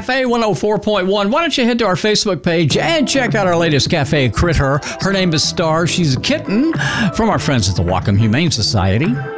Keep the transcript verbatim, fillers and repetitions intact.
Cafe one oh four point one. Why don't you head to our Facebook page and check out our latest cafe critter. Her name is Star. She's a kitten from our friends at the Whatcom Humane Society.